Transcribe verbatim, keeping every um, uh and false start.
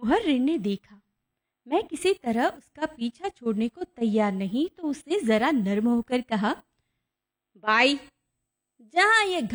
और ऋण ने देखा मैं किसी तरह उसका पीछा छोड़ने को तैयार नहीं तो उसने जरा नर्म होकर कहा, भाई, जहाँ ये